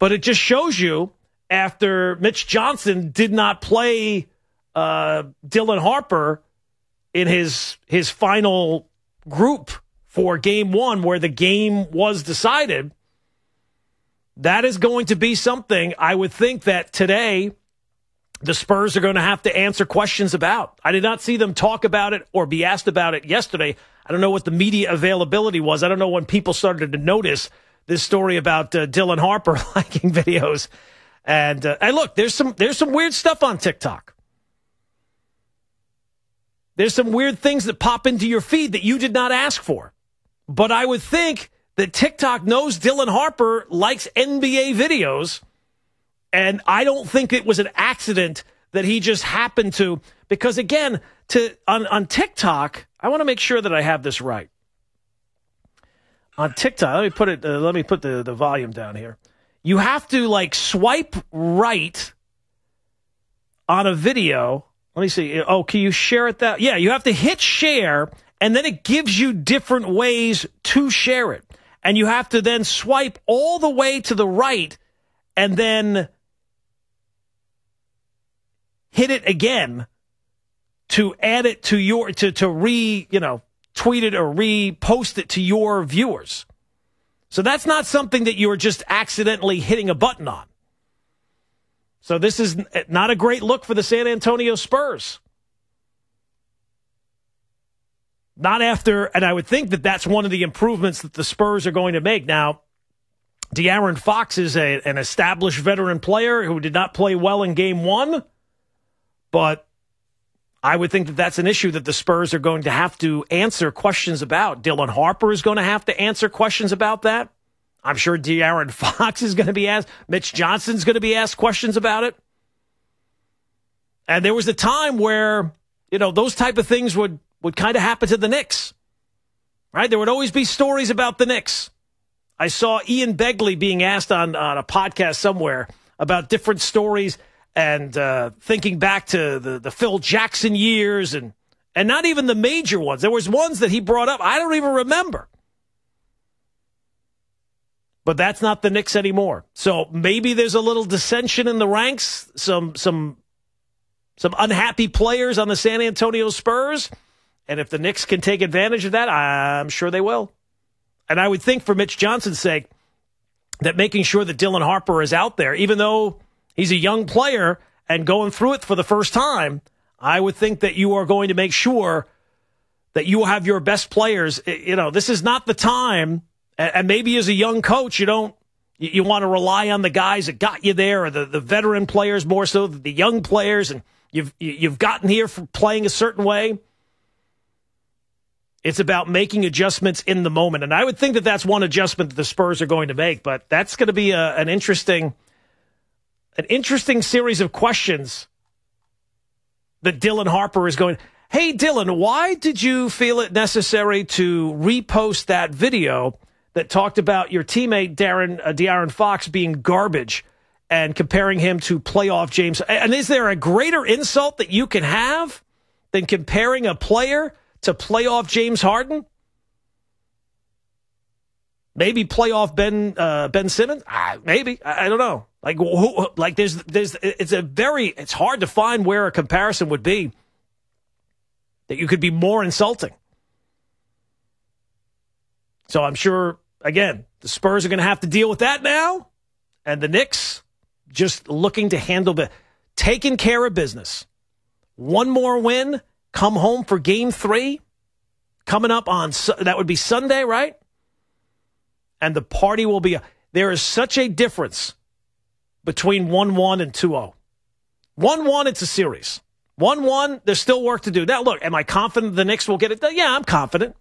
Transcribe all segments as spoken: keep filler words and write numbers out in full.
But it just shows you after Mitch Johnson did not play uh, Dylan Harper in his his final group for game one where the game was decided, that is going to be something I would think that today the Spurs are going to have to answer questions about. I did not see them talk about it or be asked about it yesterday. I don't know what the media availability was. I don't know when people started to notice this story about uh, Dylan Harper liking videos. And, uh, and look, there's some there's some weird stuff on TikTok. There's some weird things that pop into your feed that you did not ask for. But I would think that TikTok knows Dylan Harper likes N B A videos. And I don't think it was an accident that he just happened to, because again, to on, on TikTok, I want to make sure that I have this right. On TikTok, let me put it. Uh, let me put the, the volume down here. You have to like swipe right on a video. Let me see. Oh, can you share it? That yeah, you have to hit share, and then it gives you different ways to share it, and you have to then swipe all the way to the right, and then hit it again to add it to your, to, to re, you know, tweet it or repost it to your viewers. So that's not something that you're just accidentally hitting a button on. So this is not a great look for the San Antonio Spurs. Not after, and I would think that that's one of the improvements that the Spurs are going to make. Now, De'Aaron Fox is a, an established veteran player who did not play well in game one. But I would think that that's an issue that the Spurs are going to have to answer questions about. Dylan Harper is going to have to answer questions about that. I'm sure De'Aaron Fox is going to be asked. Mitch Johnson's going to be asked questions about it. And there was a time where, you know, those type of things would, would kind of happen to the Knicks. Right? There would always be stories about the Knicks. I saw Ian Begley being asked on, on a podcast somewhere about different stories and uh, thinking back to the, the Phil Jackson years and, and not even the major ones. There was ones that he brought up I don't even remember. But that's not the Knicks anymore. So maybe there's a little dissension in the ranks, some some some unhappy players on the San Antonio Spurs. And if the Knicks can take advantage of that, I'm sure they will. And I would think for Mitch Johnson's sake that making sure that Dylan Harper is out there, even though he's a young player and going through it for the first time, I would think that you are going to make sure that you have your best players. You know, this is not the time, and maybe as a young coach, you don't, you want to rely on the guys that got you there, or the, the veteran players more so than the young players, and you've you've gotten here for playing a certain way. It's about making adjustments in the moment, and I would think that that's one adjustment that the Spurs are going to make, but that's going to be a, an interesting An interesting series of questions that Dylan Harper is going, hey, Dylan, why did you feel it necessary to repost that video that talked about your teammate Darren, uh, De'Aaron Fox being garbage and comparing him to playoff James? And is there a greater insult that you can have than comparing a player to playoff James Harden? Maybe playoff Ben uh, Ben Simmons? Ah, maybe. I, I don't know. Like, who, like there's there's it's a very it's hard to find where a comparison would be that you could be more insulting. So I'm sure again the Spurs are going to have to deal with that now, and the Knicks just looking to handle the taking care of business. One more win, come home for Game Three, coming up on that would be Sunday, right? And the party will be, there is such a difference between one one and two oh. one one, it's a series. one one, there's still work to do. Now, look, am I confident the Knicks will get it done? Yeah, I'm confident.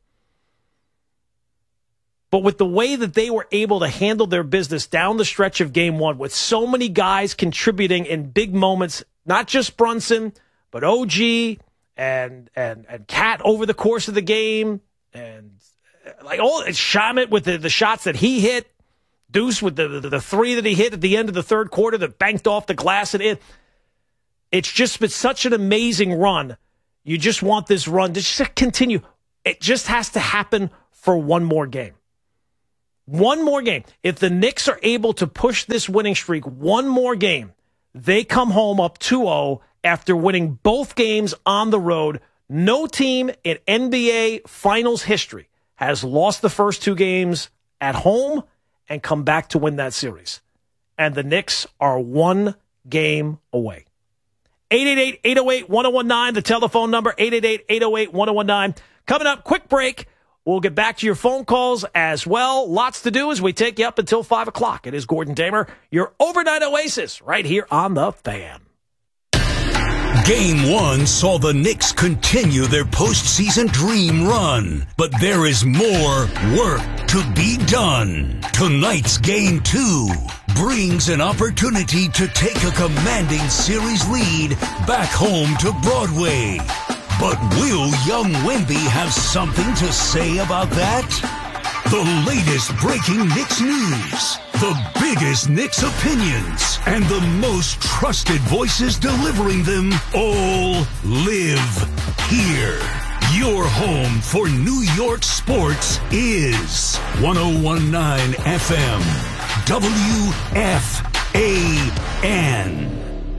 But with the way that they were able to handle their business down the stretch of game one, with so many guys contributing in big moments, not just Brunson, but O G and and and Cat over the course of the game, and like all Shamet with the, the shots that he hit, Deuce with the, the the three that he hit at the end of the third quarter that banked off the glass and in. It's just been such an amazing run. You just want this run to just continue. It just has to happen for one more game. One more game. If the Knicks are able to push this winning streak one more game, they come home up two oh after winning both games on the road. No team in N B A Finals history has lost the first two games at home and come back to win that series. And the Knicks are one game away. eight eight eight, eight oh eight, one oh one nine, the telephone number, eight eight eight, eight oh eight, one oh one nine. Coming up, quick break. We'll get back to your phone calls as well. Lots to do as we take you up until five o'clock. It is Gordon Damer, your overnight oasis, right here on The Fan. Game one saw the Knicks continue their postseason dream run, but there is more work to be done. Tonight's game two brings an opportunity to take a commanding series lead back home to Broadway. But will young Wemby have something to say about that? The latest breaking Knicks news, the biggest Knicks opinions, and the most trusted voices delivering them all live here. Your home for New York sports is one oh one point nine F M, W F A N.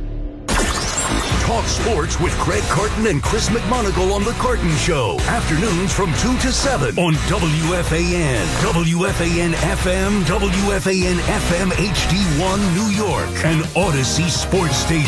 Talk sports with Craig Carton and Chris McMonagle on The Carton Show. Afternoons from two to seven on W F A N, W F A N F M, W F A N F M H D one New York, and Odyssey Sports Station.